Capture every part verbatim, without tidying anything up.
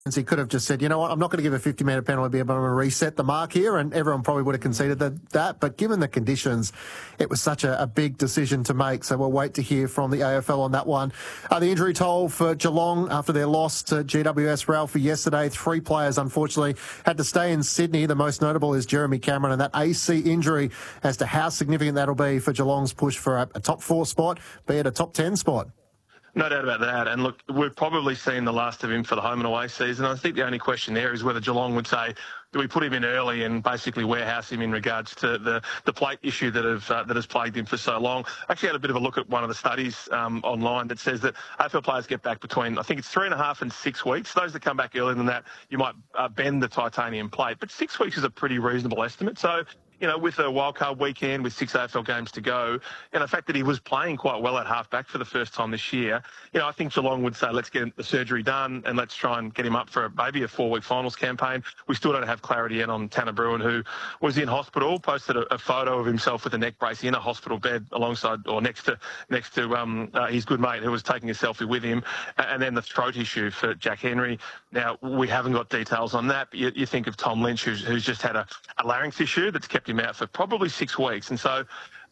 He could have just said, you know what, I'm not going to give a fifty metre penalty, but I'm going to reset the mark here, and everyone probably would have conceded that. that. But given the conditions, it was such a, a big decision to make. So we'll wait to hear from the A F L on that one. Uh, the injury toll for Geelong after their loss to G W S, Ralphie, yesterday. Three players, unfortunately, had to stay in Sydney. The most notable is Jeremy Cameron, and that A C injury, as to how significant that'll be for Geelong's push for a, a top four spot, be it a top ten spot. No doubt about that. And look, we've probably seen the last of him for the home and away season. I think the only question there is whether Geelong would say, do we put him in early and basically warehouse him in regards to the, the plate issue that have uh, that has plagued him for so long. I actually had a bit of a look at one of the studies um, online that says that A F L players get back between, I think it's three and a half and six weeks. Those that come back earlier than that, you might uh, bend the titanium plate. But six weeks is a pretty reasonable estimate. So, you know, with a wildcard weekend, with six A F L games to go, and the fact that he was playing quite well at halfback for the first time this year, you know, I think Geelong would say, let's get the surgery done and let's try and get him up for a, maybe a four-week finals campaign. We still don't have clarity yet on Tanner Bruin, who was in hospital, posted a, a photo of himself with a neck brace in a hospital bed alongside or next to next to um, uh, his good mate who was taking a selfie with him, and then the throat issue for Jack Henry. Now, we haven't got details on that, but you, you think of Tom Lynch, who's, who's just had a, a larynx issue that's kept him out for probably six weeks. And so,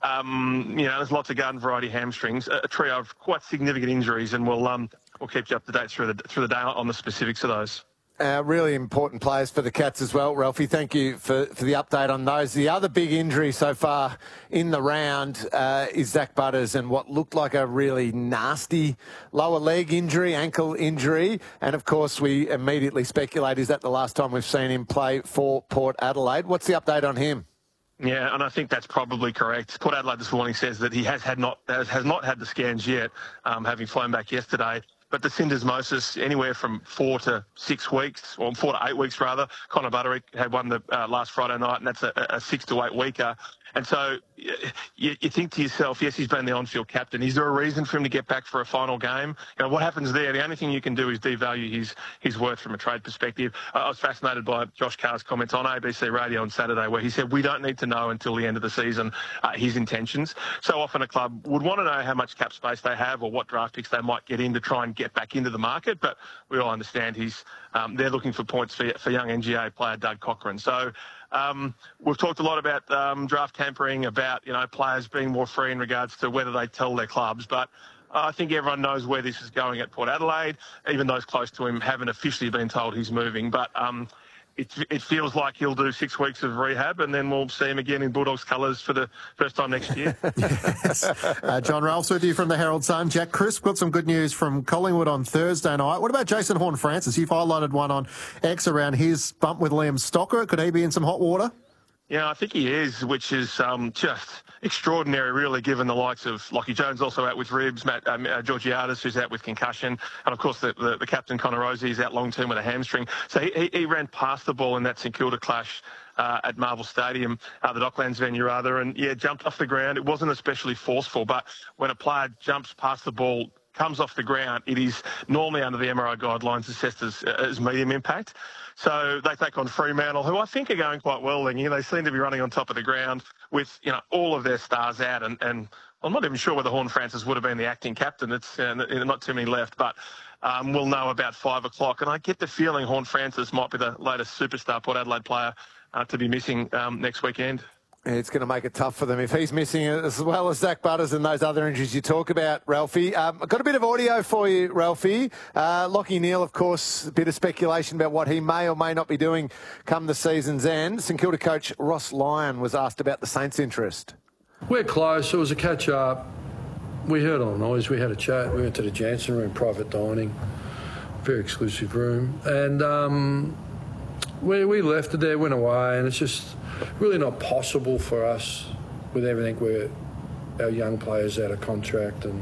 um, you know, there's lots of garden variety hamstrings, a, a trio of quite significant injuries, and we'll um, we'll keep you up to date through the through the day on the specifics of those. Uh, really important players for the Cats as well, Ralphie. Thank you for, for the update on those. The other big injury so far in the round uh, is Zach Butters, and what looked like a really nasty lower leg injury, ankle injury. And, of course, we immediately speculate, is that the last time we've seen him play for Port Adelaide? What's the update on him? Yeah, and I think that's probably correct. Port Adelaide this morning says that he has had not has, has not had the scans yet, um, having flown back yesterday. But the syndesmosis, anywhere from four to six weeks, or four to eight weeks rather. Connor Butterick had one the, uh, last Friday night, and that's a, a six to eight weeker. And so you, you think to yourself, yes, he's been the on-field captain. Is there a reason for him to get back for a final game? You know, what happens there? The only thing you can do is devalue his his worth from a trade perspective. Uh, I was fascinated by Josh Carr's comments on A B C Radio on Saturday, where he said, we don't need to know until the end of the season uh, his intentions. So often a club would want to know how much cap space they have or what draft picks they might get in to try and get back into the market. But we all understand he's um, they're looking for points for, for young N G A player Doug Cochran. So Um, we've talked a lot about um, draft tampering, about, you know, players being more free in regards to whether they tell their clubs. But I think everyone knows where this is going at Port Adelaide. Even those close to him haven't officially been told he's moving. But um, it, it feels like he'll do six weeks of rehab, and then we'll see him again in Bulldogs colours for the first time next year. Yes. Uh, John Ralphs with you from the Herald Sun. Jack Crisp got some good news from Collingwood on Thursday night. What about Jason Horne-Francis? You've highlighted one on X around his bump with Liam Stocker. Could he be in some hot water? Yeah, I think he is, which is um, just extraordinary, really, given the likes of Lachie Jones also out with ribs, Matt um, uh, Georgiades, who's out with concussion, and, of course, the, the, the captain, Connor Rozee, is out long-term with a hamstring. So he, he, he ran past the ball in that St Kilda clash uh, at Marvel Stadium, uh, the Docklands venue, rather, and, yeah, jumped off the ground. It wasn't especially forceful, but when a player jumps past the ball, comes off the ground, it is normally under the M R I guidelines assessed as, as medium impact. So they take on Fremantle, who I think are going quite well. And, you know, they seem to be running on top of the ground with, you know, all of their stars out. And, and I'm not even sure whether Horne-Francis would have been the acting captain. It's uh, not too many left, but um, we'll know about five o'clock. And I get the feeling Horne-Francis might be the latest superstar Port Adelaide player uh, to be missing um, next weekend. It's going to make it tough for them if he's missing it, as well as Zach Butters and those other injuries you talk about, Ralphie. Um, I've got a bit of audio for you, Ralphie. Uh, Lachie Neale, of course, a bit of speculation about what he may or may not be doing come the season's end. St Kilda coach Ross Lyon was asked about the Saints' interest. We're close. It was a catch-up. We heard all the noise. We had a chat. We went to the Jansen room, private dining, very exclusive room. And um, we, we left it there, went away, and it's just really not possible for us with everything where our young players out of contract. And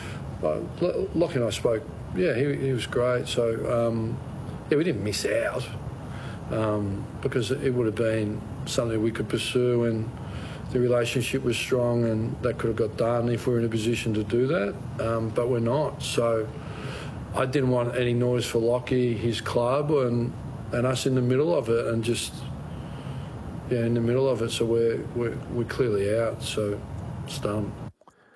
uh, Lachie and I spoke, yeah, he, he was great. So, um, yeah, we didn't miss out um, because it would have been something we could pursue, and the relationship was strong, and that could have got done if we were in a position to do that, um, but we're not. So I didn't want any noise for Lachie, his club, and, and us in the middle of it, and just... Yeah, in the middle of it, so we're, we're, we're clearly out, so it's done.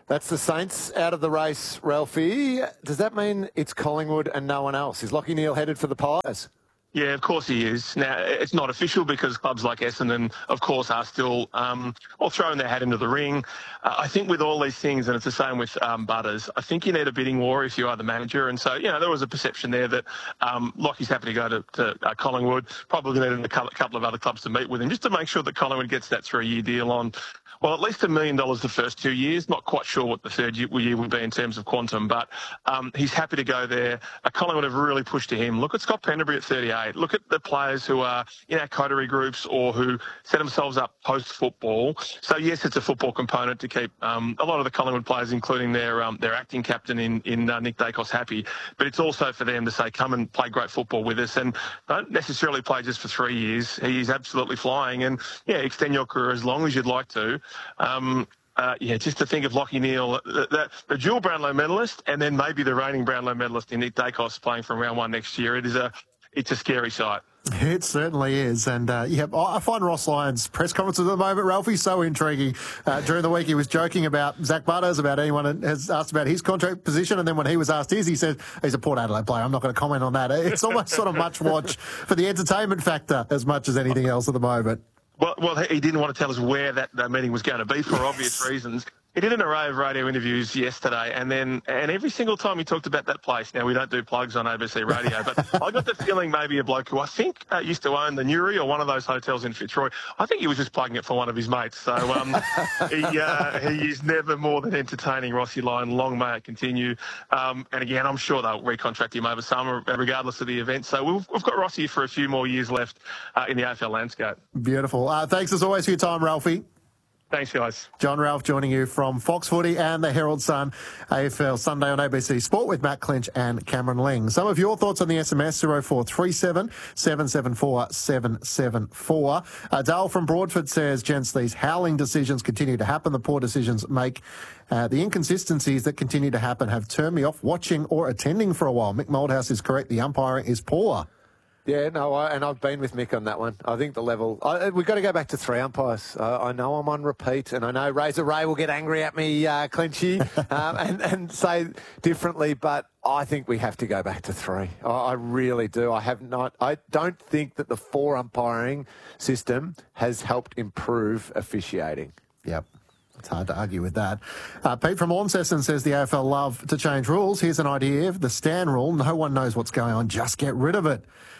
That's the Saints out of the race, Ralphie. Does that mean it's Collingwood and no one else? Is Lachie Neale headed for the Pies? Yeah, of course he is. Now, it's not official because clubs like Essendon, of course, are still um, all throwing their hat into the ring. Uh, I think with all these things, and it's the same with um, Butters, I think you need a bidding war if you are the manager. And so, you know, there was a perception there that um, Lockie's happy to go to, to uh, Collingwood, probably needed a couple of other clubs to meet with him just to make sure that Collingwood gets that three-year deal on. Well, at least a million dollars the first two years. Not quite sure what the third year would be in terms of quantum, but um, he's happy to go there. Uh, Collingwood have really pushed to him. Look at Scott Pendlebury at thirty-eight. Look at the players who are in our coterie groups or who set themselves up post-football. So, yes, it's a football component to keep um, a lot of the Collingwood players, including their um, their acting captain in, in uh, Nick Dacos, happy. But it's also for them to say, come and play great football with us. And don't necessarily play just for three years. He's absolutely flying. And, yeah, extend your career as long as you'd like to. Um, uh, yeah, just to think of Lachie Neale, the, the, the dual Brownlow medalist, and then maybe the reigning Brownlow medalist in Nick Dacos playing from round one next year. It is a, it's a scary sight. It certainly is. And, uh, yeah, I find Ross Lyon's press conferences at the moment, Ralphie, so intriguing. Uh, during the week, he was joking about Zach Butters, about anyone that has asked about his contract position. And then when he was asked his, he said, he's a Port Adelaide player. I'm not going to comment on that. It's almost sort of much watch for the entertainment factor as much as anything else at the moment. Well, well, he didn't want to tell us where that, that meeting was going to be for obvious reasons. He did an array of radio interviews yesterday, and then and every single time he talked about that place. Now, we don't do plugs on A B C Radio, but I got the feeling maybe a bloke who I think uh, used to own the Newry or one of those hotels in Fitzroy, I think he was just plugging it for one of his mates. So um, he, uh, he is never more than entertaining, Rossi Lyon. Long may it continue. Um, and again, I'm sure they'll recontract him over summer, regardless of the event. So we've, we've got Rossi for a few more years left uh, in the A F L landscape. Beautiful. Uh, thanks as always for your time, Ralphie. Thanks, guys. John Ralph joining you from Fox Footy and the Herald Sun. A F L Sunday on A B C Sport with Matt Clinch and Cameron Ling. Some of your thoughts on the S M S, zero four three seven, seven seven four, seven seven four. Uh, Dale from Broadford says, gents, these howling decisions continue to happen. The poor decisions make uh, the inconsistencies that continue to happen have turned me off watching or attending for a while. Mick Moldhouse is correct. The umpiring is poor. Yeah, no, I, and I've been with Mick on that one. I think the level... I, we've got to go back to three umpires. I, I know I'm on repeat, and I know Razor Ray will get angry at me, uh, Clinchy, um, and, and say differently, but I think we have to go back to three. I, I really do. I have not... I don't think that the four umpiring system has helped improve officiating. Yep. It's hard to argue with that. Uh, Pete from Launceston says the A F L love to change rules. Here's an idea. The stand rule. No one knows what's going on. Just get rid of it.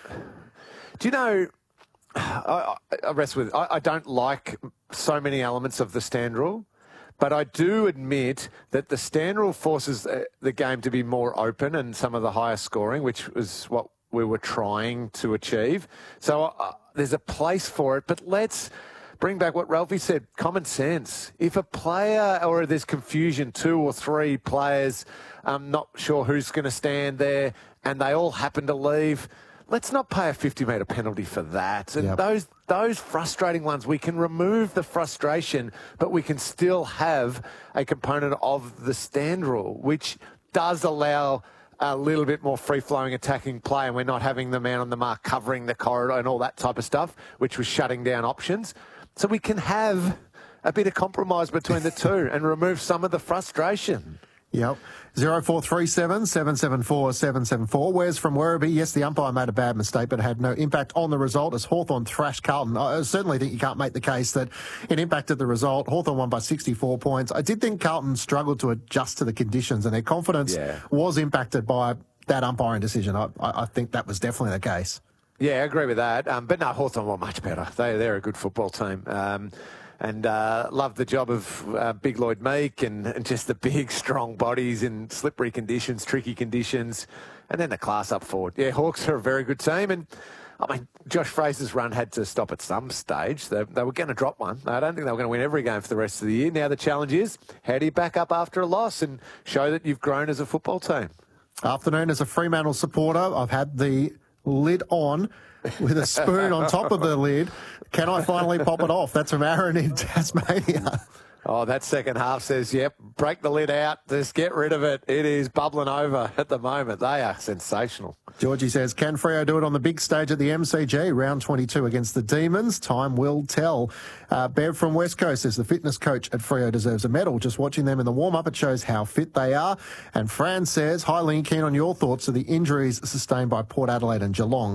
Do you know, I, I rest with, I, I don't like so many elements of the stand rule, but I do admit that the stand rule forces the game to be more open and some of the higher scoring, which was what we were trying to achieve. So uh, there's a place for it, but let's bring back what Ralphie said, common sense. If a player or there's confusion, two or three players, um, not sure who's going to stand there, and they all happen to leave, let's not pay a fifty metre penalty for that. And yep. those those frustrating ones, we can remove the frustration, but we can still have a component of the stand rule, which does allow a little bit more free-flowing attacking play, and we're not having the man on the mark covering the corridor and all that type of stuff, which was shutting down options. So we can have a bit of compromise between the two and remove some of the frustration. Yep. zero four three seven, seven seven four, seven seven four. Where's from Werribee? Yes, the umpire made a bad mistake, but it had no impact on the result as Hawthorn thrashed Carlton. I certainly think you can't make the case that it impacted the result. Hawthorn won by sixty-four points. I did think Carlton struggled to adjust to the conditions, and their confidence yeah. was impacted by that umpiring decision. I, I think that was definitely the case. Yeah, I agree with that. Um, but no, Hawthorn were much better. They, they're a good football team. Um, And uh, loved the job of uh, Big Lloyd Meek and, and just the big, strong bodies in slippery conditions, tricky conditions, and then the class up forward. Yeah, Hawks are a very good team. And, I mean, Josh Fraser's run had to stop at some stage. They, they were going to drop one. I don't think they were going to win every game for the rest of the year. Now the challenge is, how do you back up after a loss and show that you've grown as a football team? Afternoon, as a Fremantle supporter, I've had the lid on with a spoon on top of the lid. Can I finally pop it off? That's from Aaron in Tasmania. Oh, that second half says, yep, break the lid out. Just get rid of it. It is bubbling over at the moment. They are sensational. Georgie says, can Freo do it on the big stage at the M C G? Round twenty-two against the Demons. Time will tell. Uh, Bev from West Coast says the fitness coach at Freo deserves a medal. Just watching them in the warm-up, it shows how fit they are. And Fran says, hi, Link, keen on your thoughts of the injuries sustained by Port Adelaide and Geelong.